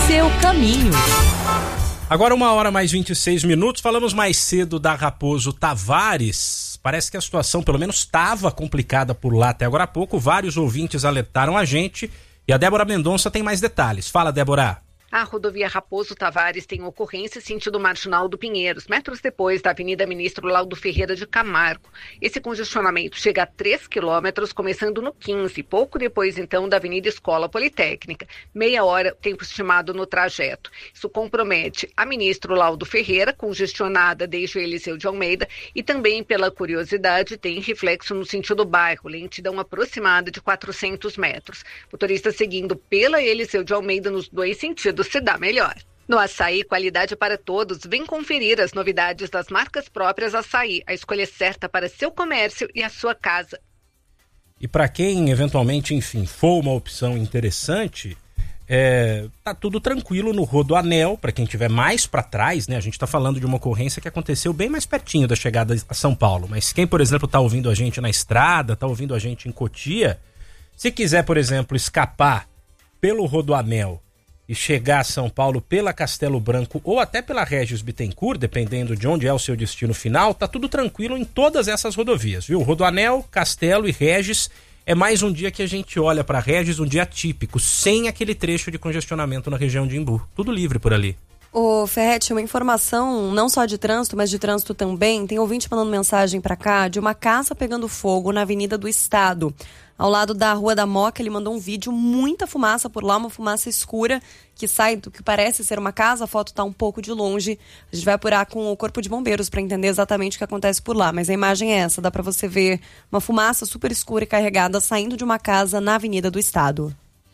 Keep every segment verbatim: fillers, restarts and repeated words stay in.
seu caminho. Agora uma hora mais vinte e seis minutos, falamos mais cedo da Raposo Tavares. Parece que a situação pelo menos estava complicada por lá até agora há pouco. Vários ouvintes alertaram a gente e a Débora Mendonça tem mais detalhes. Fala, Débora. A rodovia Raposo Tavares tem ocorrência sentido Marginal do Pinheiros, metros depois da Avenida Ministro Laudo Ferreira de Camargo. Esse congestionamento chega a três quilômetros, começando no quinze, pouco depois então da Avenida Escola Politécnica. Meia hora, tempo estimado no trajeto. Isso compromete a Ministro Laudo Ferreira, congestionada desde o Eliseu de Almeida, e também, pela curiosidade, tem reflexo no sentido bairro, lentidão aproximada de quatrocentos metros. Motorista seguindo pela Eliseu de Almeida nos dois sentidos se dá melhor. No Açaí, qualidade para todos. Vem conferir as novidades das marcas próprias Açaí, a escolha certa para seu comércio e a sua casa. E para quem eventualmente, enfim, for uma opção interessante, é, tá tudo tranquilo no Rodoanel, para quem estiver mais para trás, né? A gente tá falando de uma ocorrência que aconteceu bem mais pertinho da chegada a São Paulo, mas quem, por exemplo, tá ouvindo a gente na estrada, tá ouvindo a gente em Cotia, se quiser, por exemplo, escapar pelo Rodoanel e chegar a São Paulo pela Castelo Branco ou até pela Régis Bittencourt, dependendo de onde é o seu destino final, tá tudo tranquilo em todas essas rodovias, viu? Rodoanel, Castelo e Régis, é mais um dia que a gente olha para Régis, um dia típico, sem aquele trecho de congestionamento na região de Imbu. Tudo livre por ali. Ô, Ferretti, uma informação não só de trânsito, mas de trânsito também. Tem ouvinte mandando mensagem pra cá de uma casa pegando fogo na Avenida do Estado. Ao lado da Rua da Moca, ele mandou um vídeo, muita fumaça por lá, uma fumaça escura que sai do que parece ser uma casa. A foto tá um pouco de longe. A gente vai apurar com o Corpo de Bombeiros para entender exatamente o que acontece por lá. Mas a imagem é essa, dá para você ver uma fumaça super escura e carregada saindo de uma casa na Avenida do Estado.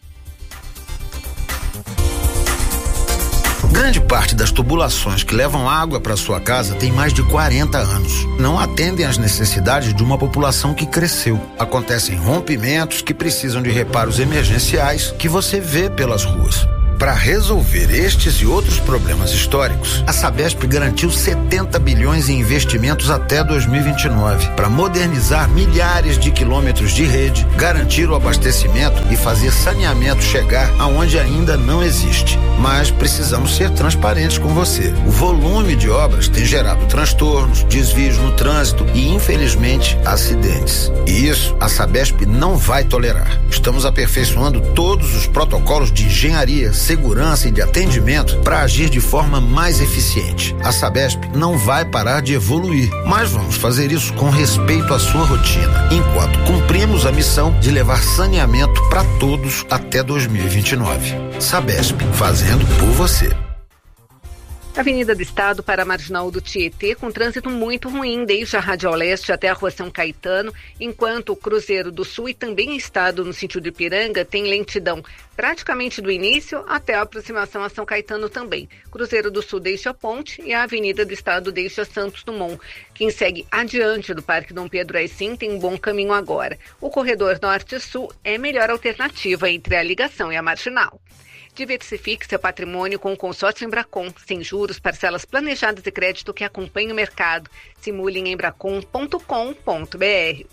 Grande parte das tubulações que levam água para sua casa tem mais de quarenta anos. Não atendem às necessidades de uma população que cresceu. Acontecem rompimentos que precisam de reparos emergenciais que você vê pelas ruas. Para resolver estes e outros problemas históricos, a Sabesp garantiu setenta bilhões em investimentos até dois mil e vinte e nove para modernizar milhares de quilômetros de rede, garantir o abastecimento e fazer saneamento chegar aonde ainda não existe. Mas precisamos ser transparentes com você. O volume de obras tem gerado transtornos, desvios no trânsito e, infelizmente, acidentes. E isso a Sabesp não vai tolerar. Estamos aperfeiçoando todos os protocolos de engenharia, segurança e de atendimento para agir de forma mais eficiente. A Sabesp não vai parar de evoluir, mas vamos fazer isso com respeito à sua rotina, enquanto cumprimos a missão de levar saneamento para todos até dois mil e vinte e nove. Sabesp, fazendo por você. Avenida do Estado para a Marginal do Tietê, com trânsito muito ruim desde a Radial Leste até a Rua São Caetano, enquanto o Cruzeiro do Sul e também Estado no sentido de Ipiranga tem lentidão praticamente do início até a aproximação a São Caetano também. Cruzeiro do Sul deixa a ponte e a Avenida do Estado deixa Santos Dumont. Quem segue adiante do Parque Dom Pedro Aycin tem um bom caminho agora. O corredor Norte-Sul é a melhor alternativa entre a ligação e a Marginal. Diversifique seu patrimônio com o consórcio Embracon, sem juros, parcelas planejadas e crédito que acompanhe o mercado. Simule em embracon ponto com ponto b r.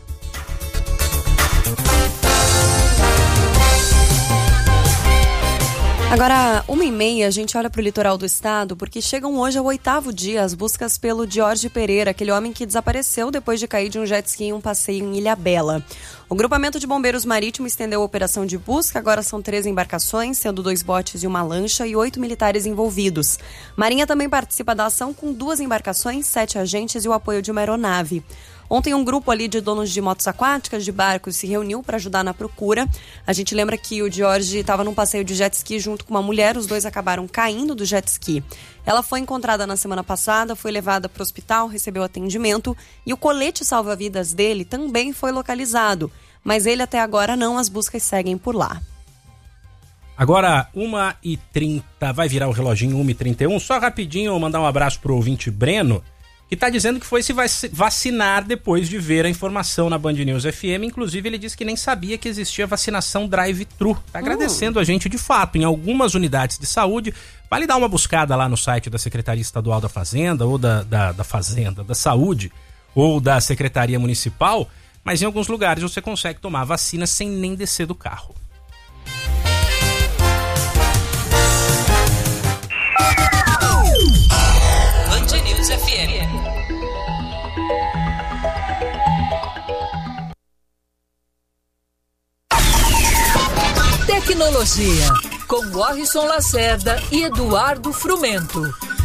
Agora, uma e meia, a gente olha para o litoral do estado, porque chegam hoje ao oitavo dia as buscas pelo Jorge Pereira, aquele homem que desapareceu depois de cair de um jet ski em um passeio em Ilhabela. O grupamento de bombeiros marítimo estendeu a operação de busca, agora são três embarcações, sendo dois botes e uma lancha e oito militares envolvidos. Marinha também participa da ação com duas embarcações, sete agentes e o apoio de uma aeronave. Ontem um grupo ali de donos de motos aquáticas, de barcos, se reuniu para ajudar na procura. A gente lembra que o Jorge estava num passeio de jet ski junto com uma mulher, os dois acabaram caindo do jet ski. Ela foi encontrada na semana passada, foi levada para o hospital, recebeu atendimento e o colete salva-vidas dele também foi localizado. Mas ele até agora não, as buscas seguem por lá. Agora, uma e trinta, vai virar o reloginho uma e trinta e um. Só rapidinho, mandar um abraço pro ouvinte Breno, que está dizendo que foi se vacinar depois de ver a informação na Band News F M. Inclusive, ele disse que nem sabia que existia vacinação drive-thru. Tá agradecendo a gente, de fato, em algumas unidades de saúde. Vale dar uma buscada lá no site da Secretaria Estadual da Fazenda, ou da, da, da Fazenda, da Saúde, ou da Secretaria Municipal, mas em alguns lugares você consegue tomar vacina sem nem descer do carro. Tecnologia, com Warrison Lacerda e Eduardo Frumento.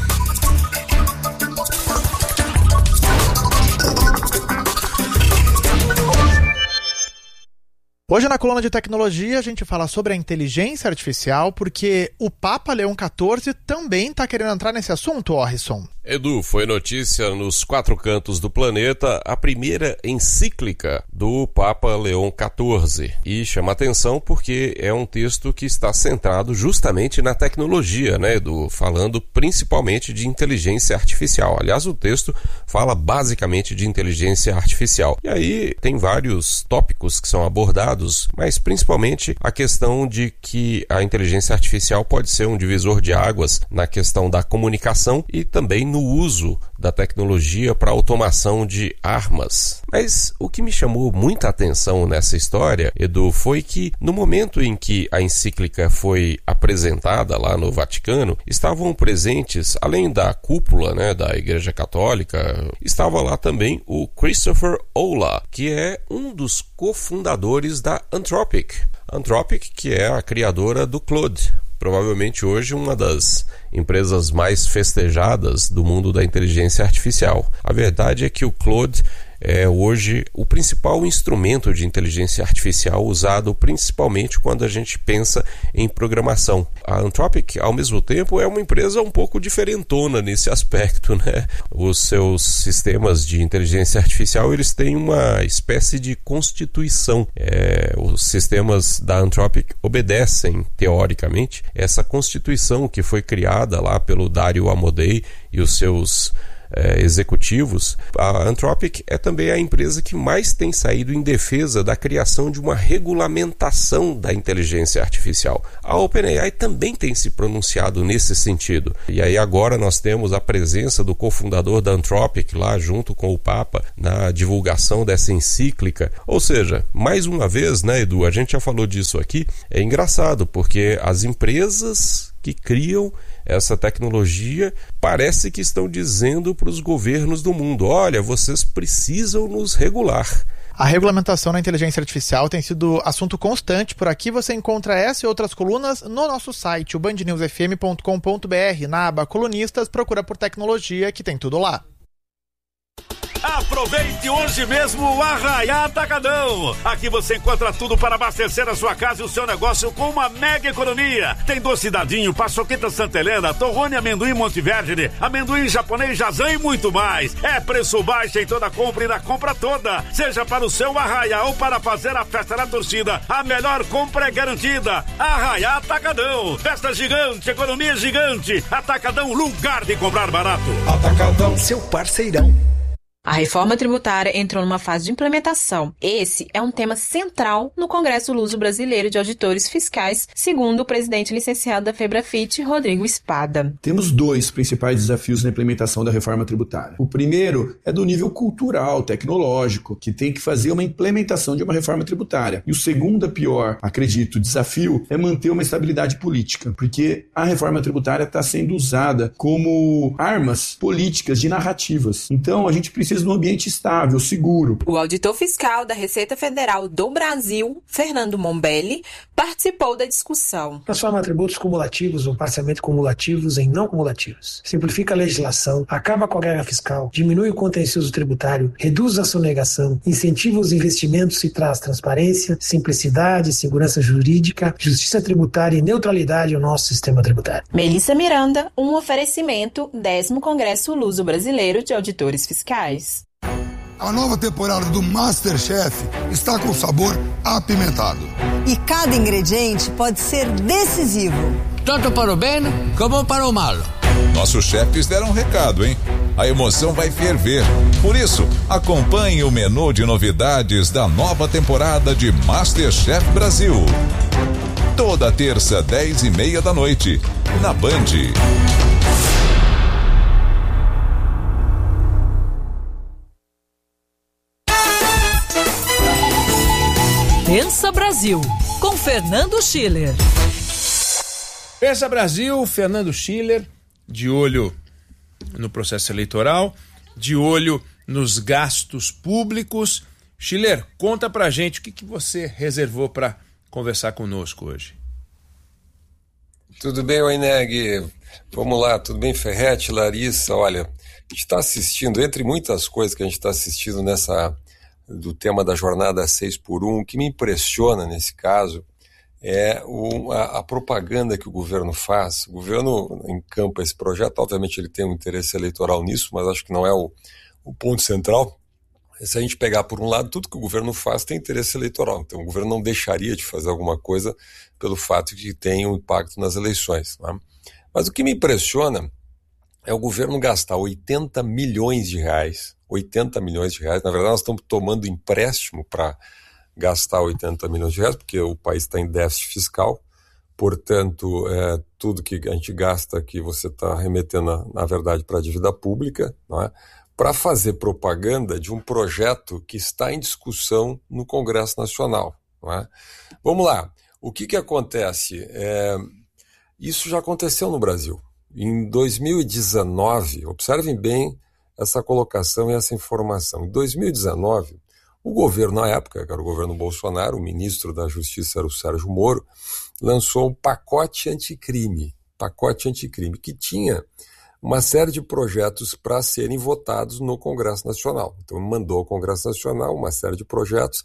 Hoje na coluna de tecnologia a gente fala sobre a inteligência artificial, porque o Papa Leão quatorze também está querendo entrar nesse assunto, Warrison. Edu, foi notícia nos quatro cantos do planeta a primeira encíclica do Papa Leão quatorze. E chama atenção porque é um texto que está centrado justamente na tecnologia, né, Edu? Falando principalmente de inteligência artificial. Aliás, o texto fala basicamente de inteligência artificial. E aí tem vários tópicos que são abordados, mas principalmente a questão de que a inteligência artificial pode ser um divisor de águas na questão da comunicação e também no uso da tecnologia para automação de armas. Mas o que me chamou muita atenção nessa história, Edu, foi que no momento em que a encíclica foi apresentada lá no Vaticano, estavam presentes, além da cúpula, né, da Igreja Católica, estava lá também o Christopher Olah, que é um dos cofundadores da Anthropic. Anthropic, que é a criadora do Claude. Provavelmente hoje uma das empresas mais festejadas do mundo da inteligência artificial. A verdade é que o Claude é hoje o principal instrumento de inteligência artificial usado principalmente quando a gente pensa em programação. A Anthropic, ao mesmo tempo, é uma empresa um pouco diferentona nesse aspecto, né? Os seus sistemas de inteligência artificial, eles têm uma espécie de constituição. É, os sistemas da Anthropic obedecem, teoricamente, essa constituição que foi criada lá pelo Dario Amodei e os seus É, executivos. A Anthropic é também a empresa que mais tem saído em defesa da criação de uma regulamentação da inteligência artificial. A OpenAI também tem se pronunciado nesse sentido. E aí agora nós temos a presença do cofundador da Anthropic lá junto com o Papa na divulgação dessa encíclica. Ou seja, mais uma vez, né, Edu, a gente já falou disso aqui, é engraçado porque as empresas que criam essa tecnologia parece que estão dizendo para os governos do mundo: olha, vocês precisam nos regular. A regulamentação na inteligência artificial tem sido assunto constante por aqui. Você encontra essa e outras colunas no nosso site, o band news f m ponto com ponto b r. Na aba Colunistas, procura por tecnologia, que tem tudo lá. Aproveite hoje mesmo o Arraiá Atacadão. Aqui você encontra tudo para abastecer a sua casa e o seu negócio com uma mega economia. Tem doce dadinho, paçoqueta Santa Helena, torrone amendoim Montiverde, amendoim japonês Jazan e muito mais. É preço baixo em toda compra e na compra toda. Seja para o seu Arraiá ou para fazer a festa da torcida, a melhor compra é garantida. Arraiá Atacadão. Festa gigante, economia gigante. Atacadão, lugar de comprar barato. Atacadão, seu parceirão. A reforma tributária entrou numa fase de implementação. Esse é um tema central no Congresso Luso-Brasileiro de Auditores Fiscais, segundo o presidente licenciado da FEBRAFIT, Rodrigo Espada. Temos dois principais desafios na implementação da reforma tributária. O primeiro é do nível cultural, tecnológico, que tem que fazer uma implementação de uma reforma tributária. E o segundo, pior, acredito, desafio é manter uma estabilidade política, porque a reforma tributária está sendo usada como armas políticas de narrativas. Então, a gente precisa num ambiente estável, seguro. O auditor fiscal da Receita Federal do Brasil, Fernando Mombelli, participou da discussão. Transforma tributos cumulativos ou parcialmente cumulativos em não cumulativos. Simplifica a legislação, acaba com a guerra fiscal, diminui o contencioso tributário, reduz a sonegação, incentiva os investimentos e traz transparência, simplicidade, segurança jurídica, justiça tributária e neutralidade ao nosso sistema tributário. Melissa Miranda, um oferecimento, décimo Congresso Luso-Brasileiro de Auditores Fiscais. A nova temporada do MasterChef está com sabor apimentado. E cada ingrediente pode ser decisivo. Tanto para o bem como para o mal. Nossos chefes deram um recado, hein? A emoção vai ferver. Por isso, acompanhe o menu de novidades da nova temporada de MasterChef Brasil. Toda terça, dez e meia da noite, na Band. Pensa Brasil, com Fernando Schiller. Pensa Brasil, Fernando Schiller, de olho no processo eleitoral, de olho nos gastos públicos. Schiller, conta pra gente o que, que você reservou para conversar conosco hoje. Tudo bem, Oineg? Vamos lá, tudo bem, Ferretti, Larissa? Olha, a gente está assistindo, entre muitas coisas que a gente está assistindo nessa, do tema da jornada seis por um, o que me impressiona nesse caso é o, a, a propaganda que o governo faz. O governo encampa esse projeto, obviamente ele tem um interesse eleitoral nisso, mas acho que não é o, o ponto central. Se a gente pegar por um lado, tudo que o governo faz tem interesse eleitoral. Então o governo não deixaria de fazer alguma coisa pelo fato de que tem um impacto nas eleições, né? Mas o que me impressiona é o governo gastar oitenta milhões de reais, oitenta milhões de reais, na verdade nós estamos tomando empréstimo para gastar oitenta milhões de reais, porque o país está em déficit fiscal, portanto, é, tudo que a gente gasta aqui você está remetendo, na, na verdade, para a dívida pública, não é? Para fazer propaganda de um projeto que está em discussão no Congresso Nacional, não é? Vamos lá, o que, que acontece? É, isso já aconteceu no Brasil. Em dois mil e dezenove, observem bem essa colocação e essa informação. Em dois mil e dezenove, o governo, na época, que era o governo Bolsonaro, o ministro da Justiça era o Sérgio Moro, lançou um pacote anticrime, pacote anticrime, que tinha uma série de projetos para serem votados no Congresso Nacional. Então, mandou ao Congresso Nacional uma série de projetos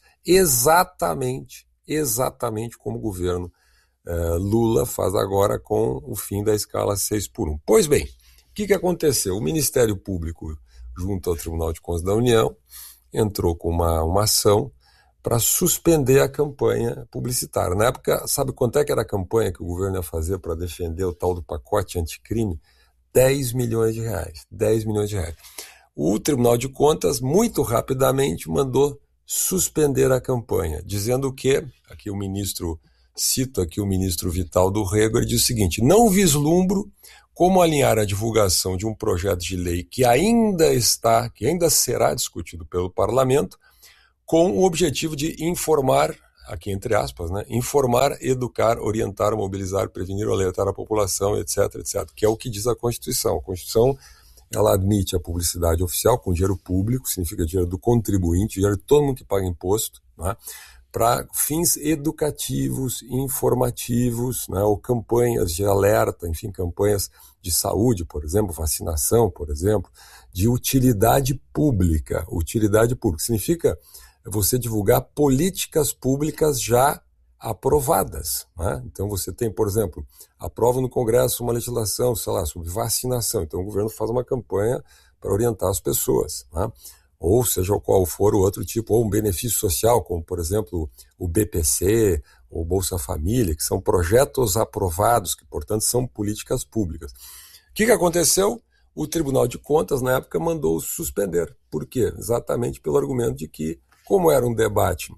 exatamente, exatamente como o governo eh, Lula faz agora com o fim da escala seis por um. Pois bem, o que, que aconteceu? O Ministério Público, junto ao Tribunal de Contas da União, entrou com uma, uma ação para suspender a campanha publicitária. Na época, sabe quanto é que era a campanha que o governo ia fazer para defender o tal do pacote anticrime? dez milhões de reais. dez milhões de reais. O Tribunal de Contas, muito rapidamente, mandou suspender a campanha, dizendo que, aqui o ministro, cito aqui o ministro Vital do Rego, ele diz o seguinte: não vislumbro como alinhar a divulgação de um projeto de lei que ainda está, que ainda será discutido pelo Parlamento, com o objetivo de informar, aqui entre aspas, né, informar, educar, orientar, mobilizar, prevenir ou alertar a população, etc, etcétera, que é o que diz a Constituição. A Constituição, ela admite a publicidade oficial com dinheiro público, significa dinheiro do contribuinte, dinheiro de todo mundo que paga imposto, né, para fins educativos, informativos, né, ou campanhas de alerta, enfim, campanhas de saúde, por exemplo, vacinação, por exemplo, de utilidade pública. Utilidade pública significa você divulgar políticas públicas já aprovadas, né? Então você tem, por exemplo, aprova no Congresso uma legislação, sei lá, sobre vacinação. Então o governo faz uma campanha para orientar as pessoas, né? Ou seja qual for o outro tipo, ou um benefício social, como por exemplo o B P C ou Bolsa Família, que são projetos aprovados, que portanto são políticas públicas. O que, que aconteceu? O Tribunal de Contas na época mandou suspender. Por quê? Exatamente pelo argumento de que, como era um debate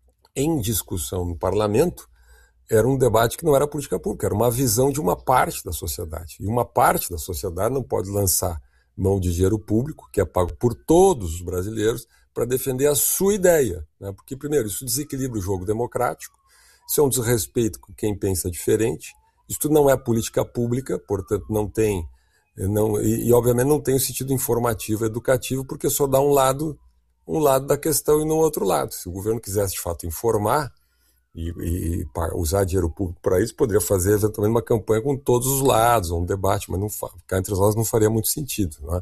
em discussão no parlamento, era um debate que não era política pública, era uma visão de uma parte da sociedade. E uma parte da sociedade não pode lançar mão de dinheiro público, que é pago por todos os brasileiros, para defender a sua ideia, né? Porque, primeiro, isso desequilibra o jogo democrático, isso é um desrespeito com quem pensa diferente, isso não é política pública, portanto não tem, não, e, e obviamente não tem o sentido informativo, educativo, porque só dá um lado um lado da questão e não outro lado. Se o governo quisesse de fato informar e, e usar dinheiro público para isso, poderia fazer eventualmente uma campanha com todos os lados, ou um debate, mas não, ficar entre os lados não faria muito sentido, né?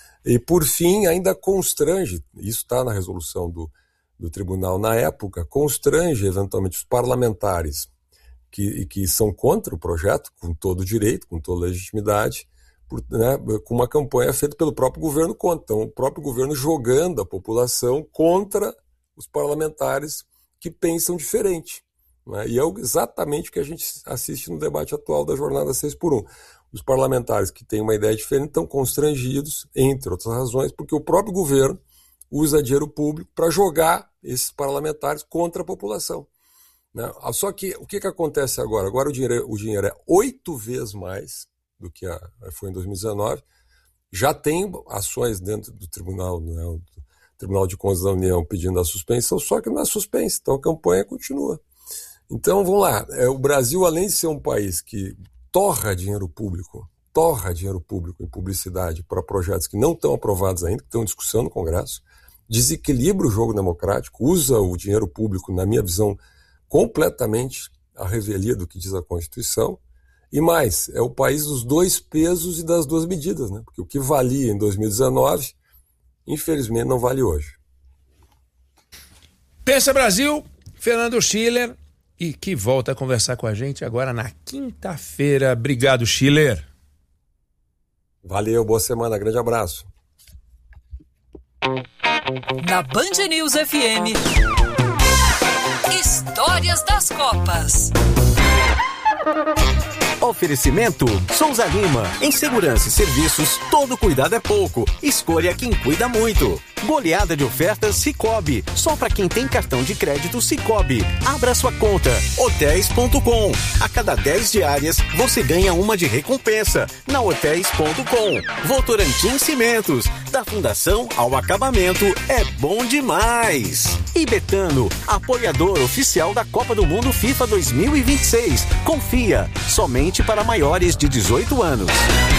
E por fim, ainda constrange, isso está na resolução do, do tribunal na época, constrange eventualmente os parlamentares que, que são contra o projeto, com todo direito, com toda legitimidade, Por, né, com uma campanha feita pelo próprio governo contra. Então, o próprio governo jogando a população contra os parlamentares que pensam diferente, né? E é exatamente o que a gente assiste no debate atual da jornada seis por um. Os parlamentares que têm uma ideia diferente estão constrangidos, entre outras razões, porque o próprio governo usa dinheiro público para jogar esses parlamentares contra a população, né? Só que o que, que acontece agora? Agora o dinheiro, o dinheiro é oito vezes mais do que a, foi em dois mil e dezenove, já tem ações dentro do Tribunal, né, do Tribunal de Contas da União pedindo a suspensão, só que não é suspensa, então a campanha continua. Então, vamos lá, é, o Brasil, além de ser um país que torra dinheiro público, torra dinheiro público em publicidade para projetos que não estão aprovados ainda, que estão em discussão no Congresso, desequilibra o jogo democrático, usa o dinheiro público, na minha visão, completamente à revelia do que diz a Constituição, E mais, é o país dos dois pesos e das duas medidas, né? Porque o que valia em dois mil e dezenove, infelizmente não vale hoje. Pensa Brasil, Fernando Schiller, e que volta a conversar com a gente agora na quinta-feira. Obrigado, Schiller. Valeu, boa semana, grande abraço. Na Band News F M, Histórias das Copas. Oferecimento Souza Lima. Em segurança e serviços, todo cuidado é pouco. Escolha quem cuida muito. Goleada de ofertas Sicoob. Só para quem tem cartão de crédito Sicoob. Abra sua conta. hotéis ponto com. A cada dez diárias, você ganha uma de recompensa. Na hotéis ponto com. Votorantim Cimentos. Da fundação ao acabamento, é bom demais. E Betano, apoiador oficial da Copa do Mundo FIFA dois mil e vinte e seis. Confia, somente para maiores de dezoito anos.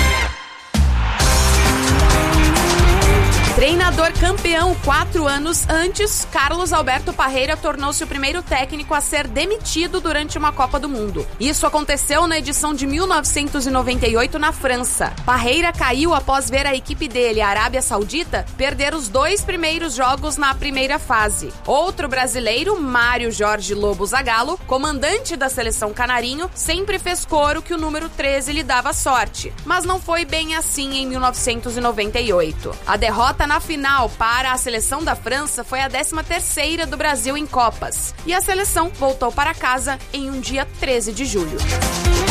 Treinador campeão quatro anos antes, Carlos Alberto Parreira tornou-se o primeiro técnico a ser demitido durante uma Copa do Mundo. Isso aconteceu na edição de mil novecentos e noventa e oito na França. Parreira caiu após ver a equipe dele, a Arábia Saudita, perder os dois primeiros jogos na primeira fase. Outro brasileiro, Mário Jorge Lobo Zagallo, comandante da seleção canarinho, sempre fez coro que o número treze lhe dava sorte. Mas não foi bem assim em mil novecentos e noventa e oito. A derrota na final para a seleção da França foi a décima terceira do Brasil em Copas. E a seleção voltou para casa em um dia treze de julho.